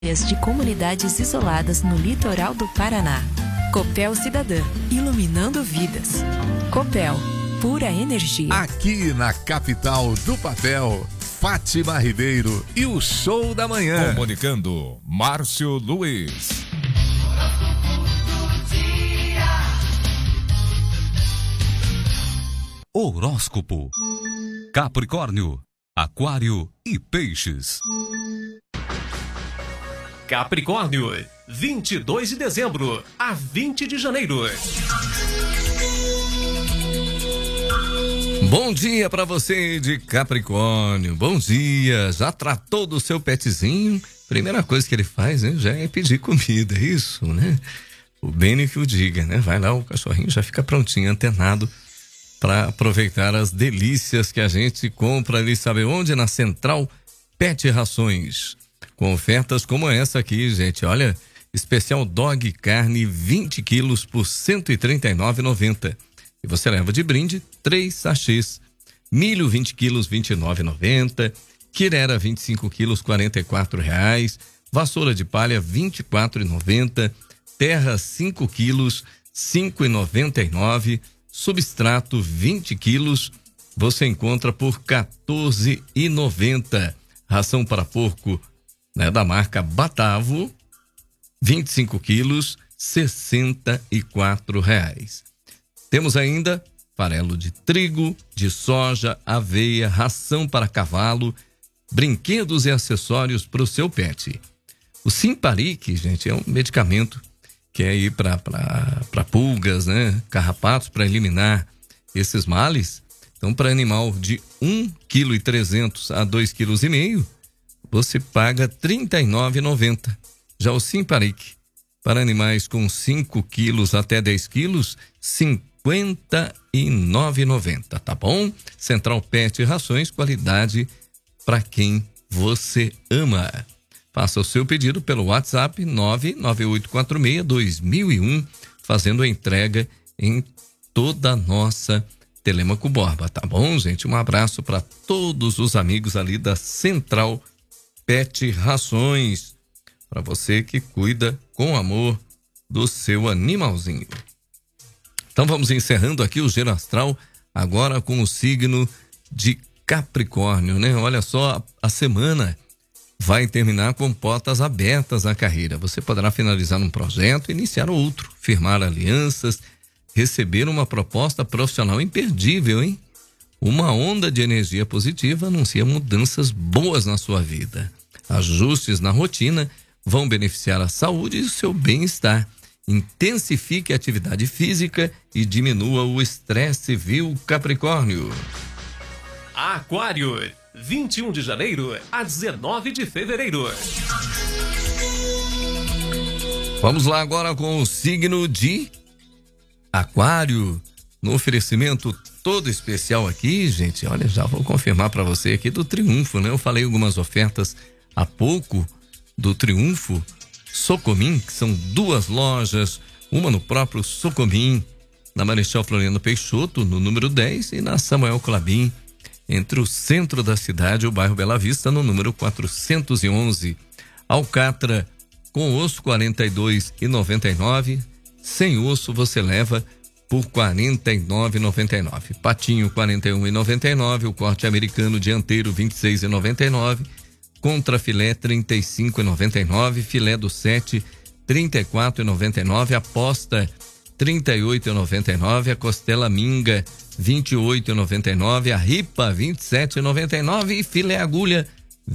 de comunidades isoladas no litoral do Paraná. Copel Cidadã, iluminando vidas. Copel, pura energia. Aqui na capital do papel, Fátima Ribeiro e o Show da Manhã. Comunicando, Márcio Luiz. Horóscopo. Capricórnio, Aquário e Peixes. Capricórnio, 22 de dezembro a 20 de janeiro. Bom dia para você de Capricórnio. Bom dia. Já tratou do seu petzinho? Primeira coisa que ele faz, né, já é pedir comida, é isso, né? O Beni que o diga, né? Vai lá, o cachorrinho já fica prontinho, antenado para aproveitar as delícias que a gente compra ali, sabe onde? Na Central Pet Rações. Com ofertas como essa aqui, gente, olha, especial dog carne 20 quilos por R$ 139,90. E você leva de brinde 3 sachês. Milho 20 quilos R$ 29,90. Quirera 25 quilos R$ 44,00. Vassoura de palha R$ 24,90. Terra 5 quilos R$ 5,99. Substrato 20 quilos você encontra por R$ 14,90. Ração para porco, né, da marca Batavo, 25 quilos, R$ 64,00. Temos ainda farelo de trigo, de soja, aveia, ração para cavalo, brinquedos e acessórios para o seu pet. O Simparic, gente, é um medicamento que é ir para pulgas, né, carrapatos, para eliminar esses males. Então, para animal de 1,3 kg a 2,5 kg, você paga R$ 39,90. Já o Simparic, para animais com 5 quilos até 10 quilos, R$ 59,90, tá bom? Central Pet Rações, qualidade para quem você ama. Faça o seu pedido pelo WhatsApp 99846-2001, fazendo a entrega em toda a nossa Telêmaco Borba, tá bom, gente? Um abraço para todos os amigos ali da Central Pet Rações, para você que cuida com amor do seu animalzinho. Então vamos encerrando aqui o Giro Astral, agora com o signo de Capricórnio, né? Olha só, a semana vai terminar com portas abertas na carreira. Você poderá finalizar um projeto e iniciar outro, firmar alianças, receber uma proposta profissional imperdível, hein? Uma onda de energia positiva anuncia mudanças boas na sua vida. Ajustes na rotina vão beneficiar a saúde e o seu bem-estar. Intensifique a atividade física e diminua o estresse, viu, Capricórnio? Aquário, 21 de janeiro a 19 de fevereiro. Vamos lá agora com o signo de Aquário. No oferecimento todo especial aqui, gente, olha, já vou confirmar para você aqui do Triunfo, né? Eu falei algumas ofertas há pouco do Triunfo Socomim, que são 2 lojas, uma no próprio Socomim, na Marechal Floriano Peixoto, no número 10, e na Samuel Clabin, entre o centro da cidade e o bairro Bela Vista, no número 411. Alcatra com osso R$ 42,99, sem osso você leva por R$ 49,99. Patinho R$ 41,99, o corte americano dianteiro R$ 26,99, contrafilé R$ 35,99, filé do 7 R$ 34,99, aposta R$ 38,99, a costela minga R$ 28,99, a ripa R$ 27,99 e filé agulha R$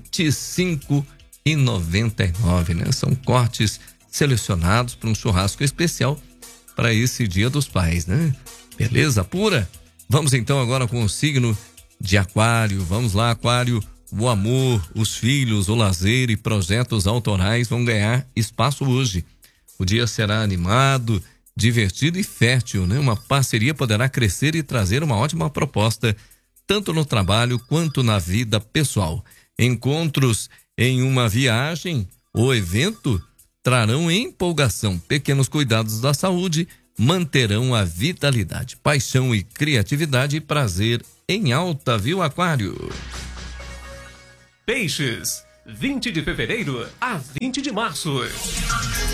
25,99, né? São cortes selecionados para um churrasco especial para esse Dia dos Pais, né? Beleza pura? Vamos então agora com o signo de Aquário. Vamos lá, Aquário. O amor, os filhos, o lazer e projetos autorais vão ganhar espaço hoje. O dia será animado, divertido e fértil, né? Uma parceria poderá crescer e trazer uma ótima proposta, tanto no trabalho quanto na vida pessoal. Encontros em uma viagem ou evento trarão empolgação. Pequenos cuidados da saúde manterão a vitalidade, paixão e criatividade e prazer em alta, viu, Aquário? Peixes, 20 de fevereiro a 20 de março.